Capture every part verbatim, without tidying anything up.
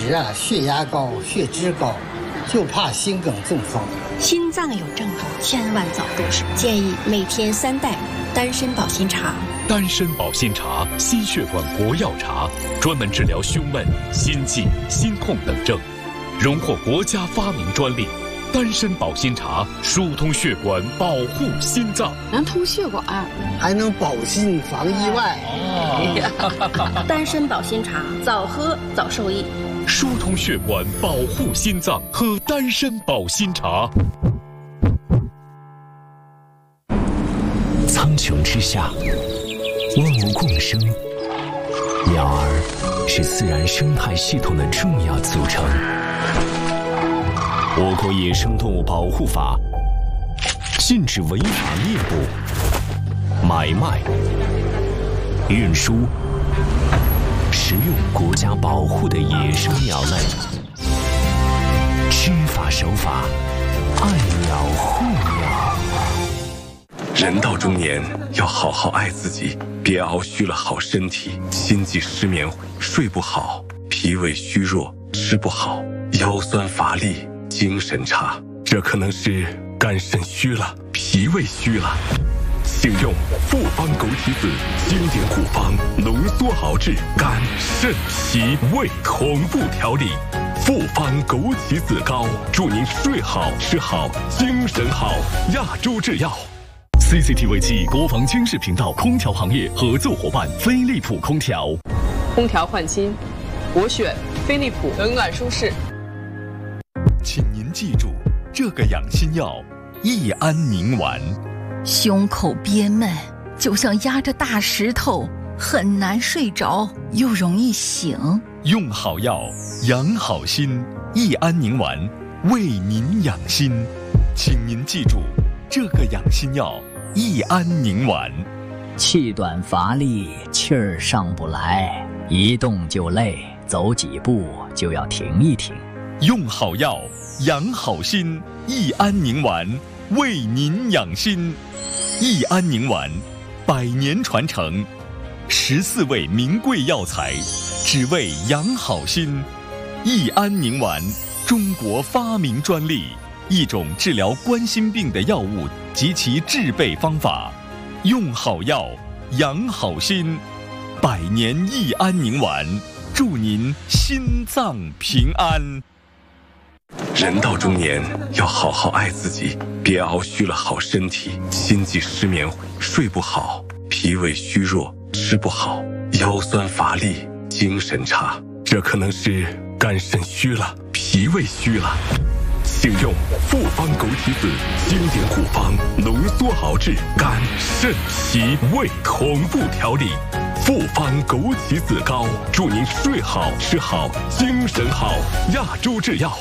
时啊，血压高、血脂高，就怕心梗中风。 心脏有症状，千万早重视。建议每天三袋丹参保心茶。 丹参保心茶，心血管国药茶，专门治疗胸闷、心悸、心痛等症，荣获国家发明专利。丹参保心茶疏通血管，保护心脏， 能通血管， 还能保心防意外。 哦、丹参保心茶，早喝早受益。 疏通血管，保护心脏，喝丹参保心茶。 苍穹之下，万物共生，鸟儿是自然生态系统的重要组成。我国野生动物保护法禁止违法猎捕、买卖、运输、食用国家保护的野生鸟类。知法守法，爱鸟护鸟。 人到中年，要好好爱自己，别熬虚了好身体，心悸失眠，睡不好，脾胃虚弱，吃不好，腰酸乏力，精神差，这可能是肝肾虚了，脾胃虚了。请用复方枸杞子经典古方浓缩熬制肝肾脾胃同步调理。复方枸杞子膏，祝您睡好吃好精神好。亚洲制药。 C C T V 七国防军事频道空调行业合作伙伴飞利浦空调。 空调换新，我选飞利浦，冷暖舒适。 请您记住这个养心药：益安宁丸。 胸口憋闷，就像压着大石头，很难睡着，又容易醒。 用好药，养好心。益安宁丸为您养心，请您记住这个养心药：益安宁丸。 气短乏力，气儿上不来，一动就累，走几步就要停一停。 用好药，养好心。益安宁丸为您养心。益安宁丸，百年传承，十四味名贵药材，只为养好心。益安宁丸，中国发明专利，一种治疗冠心病的药物及其制备方法。用好药，养好心。百年益安宁丸，祝您心脏平安。 人到中年，要好好爱自己，别熬虚了好身体，心悸失眠，睡不好，脾胃虚弱，吃不好，腰酸乏力，精神差，这可能是肝肾虚了，脾胃虚了。请用复方枸杞子经典古方浓缩熬制肝肾脾胃同步调理。复方枸杞子膏，祝您睡好吃好精神好。亚洲制药。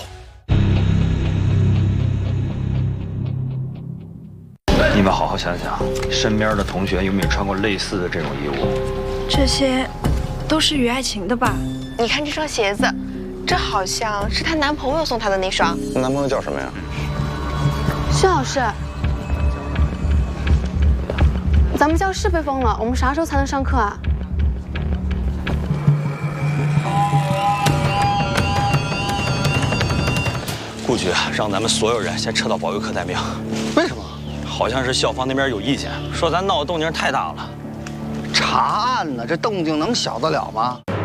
你们好好想想，身边的同学有没有穿过类似的这种衣物？ 这些都是与爱情的吧？ 你看这双鞋子，这好像是她男朋友送她的那双。 男朋友叫什么呀？ 薛老师，咱们教室被封了，我们啥时候才能上课啊？ 顾局让咱们所有人先撤到保卫课待命。 为什么？ 好像是校方那边有意见，说咱闹的动静太大了。 查案呢，这动静能小得了吗？